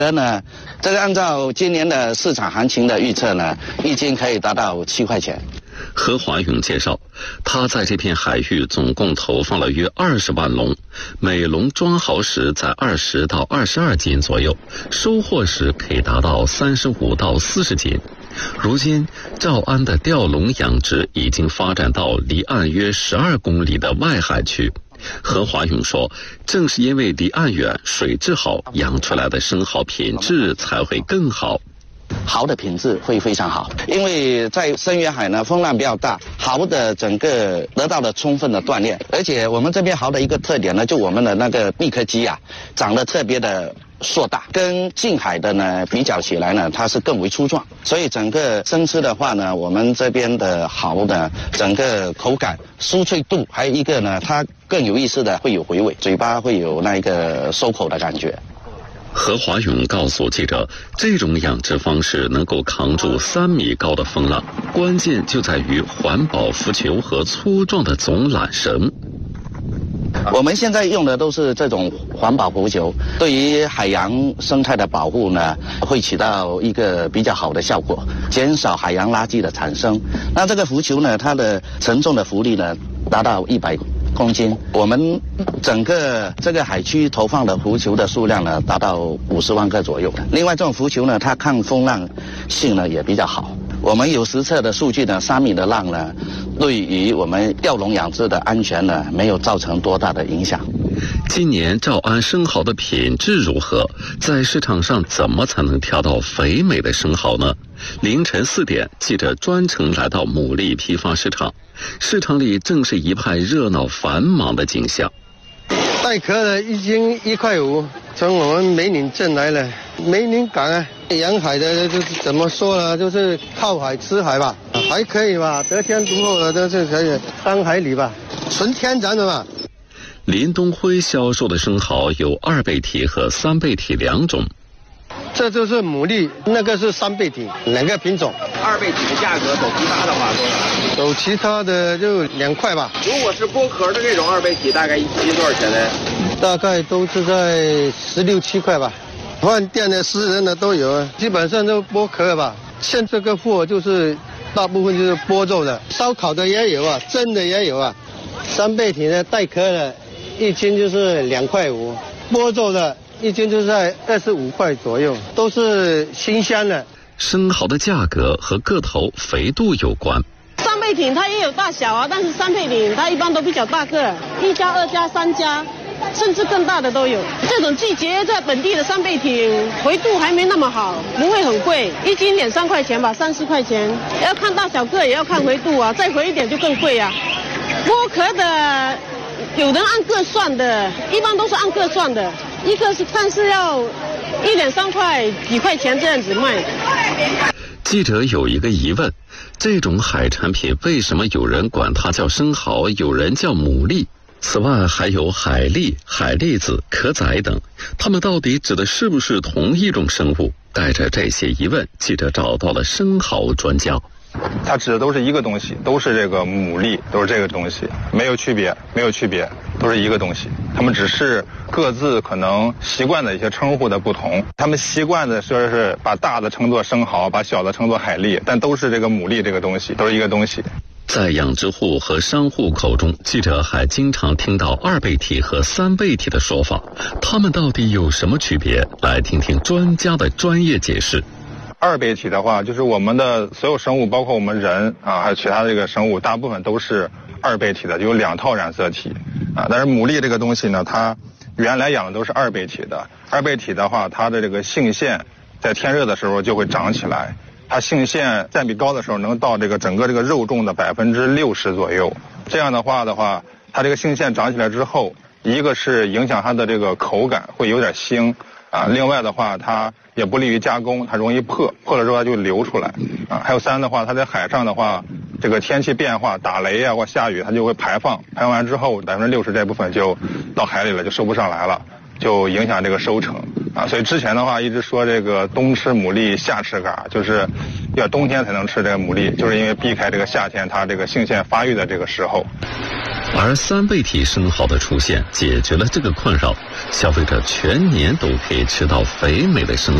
这个按照今年的市场行情的预测呢，一斤可以达到7块钱。 何华勇介绍，他在这片海域总共投放了约20万笼，每笼装好时在20到22斤左右，收获时可以达到35到40斤。如今，诏安的钓笼养殖已经发展到离岸约12公里的外海区。何华勇说，正是因为离岸远、水质好，养出来的生蚝品质才会更好。 蚝的品质会非常好，因为在深远海呢，风浪比较大，蚝的整个得到了充分的锻炼，而且我们这边蚝的一个特点呢，就我们的那个闭壳肌啊，长得特别的硕大，跟近海的呢比较起来呢，它是更为粗壮，所以整个生吃的话呢，我们这边的蚝呢，整个口感、酥脆度，还有一个呢，它更有意思的会有回味，嘴巴会有那个收口的感觉。 何华勇告诉记者，这种养殖方式能够扛住3米高的风浪，关键就在于环保浮球和粗壮的总缆绳。 我们现在用的都是这种环保浮球，对于海洋生态的保护呢，会起到一个比较好的效果，减少海洋垃圾的产生。那这个浮球呢，它的承重的浮力呢，达到100公斤。我们整个这个海区投放的浮球的数量呢，达到50万个左右。另外，这种浮球呢，它抗风浪性呢也比较好。我们有实测的数据呢，3米的浪呢，对于我们钓笼养殖的安全呢，没有造成多大的影响。 今年诏安生蚝的品质如何？在市场上怎么才能挑到肥美的生蚝呢？凌晨4点，记者专程来到牡蛎批发市场，市场里正是一派热闹繁忙的景象。 带壳的1斤1块5，从我们梅岭镇来了。梅岭港啊，沿海的就是怎么说呢，就是靠海吃海吧，还可以吧，得天独厚的都是可以3海里吧，纯天然的嘛。 林东辉销售的生蚝有2倍体和3倍体2种。 这就是牡蛎，那个是3倍体，2个品种。 2倍体的价格走其他的话多少？ 走其他的就2块吧。 如果是剥壳的这种2倍体，大概1斤多少钱呢？ 大概都是在16、17块吧。饭店的、私人的都有，基本上都剥壳吧。现这个货就是大部分就是剥肉的，烧烤的也有啊，蒸的也有啊。3倍体的带壳的，1斤就是2块5，剥肉的1斤就是在25块左右，都是新鲜的。 生蚝的价格和个头、肥度有关。 3倍体它也有大小啊，但是3倍体它一般都比较大个，1加、2加、3加，甚至更大的都有。这种季节在本地的3倍体回度还没那么好，不会很贵，1斤2-3块钱吧，30块钱。要看大小个也要看回度啊，再回一点就更贵啊。剥壳的有人按个算的，一般都是按个算的，一个是但是要1-2-3块几块钱这样子卖。 记者有一个疑问，这种海产品为什么有人管它叫生蚝，有人叫牡蛎？此外还有海蛎、海蛎子、壳仔等，它们到底指的是不是同一种生物？带着这些疑问，记者找到了生蚝专家。 它指的都是一个东西，都是这个牡蛎，都是这个东西，没有区别，都是一个东西。它们只是各自可能习惯的一些称呼的不同。他们习惯的说是把大的称作生蚝，把小的称作海蛎，但都是这个牡蛎这个东西，都是一个东西。 在养殖户和商户口中，记者还经常听到2倍体和3倍体的说法，它们到底有什么区别？来听听专家的专业解释。 2倍体的话，就是我们的所有生物，包括我们人啊，还有其他的这个生物，大部分都是2倍体的，就有2套染色体啊。但是牡蛎这个东西呢，它原来养的都是2倍体的。2倍体的话，它的这个性腺在天热的时候就会长起来，它性腺占比高的时候能到这个整个这个肉重的60%左右。这样的话，它这个性腺长起来之后，一个是影响它的这个口感会有点腥啊，另外的话它也不利于加工，它容易破了之后它就流出来啊。还有3的话，它在海上的话，这个天气变化打雷啊或下雨，它就会排放完之后60%这部分就到海里了，就收不上来了，就影响这个收成啊。所以之前的话一直说这个冬吃牡蛎夏吃蛤，就是要冬天才能吃这个牡蛎，就是因为避开这个夏天它这个性腺发育的这个时候。 而三倍体生蚝的出现解决了这个困扰，消费者全年都可以吃到肥美的生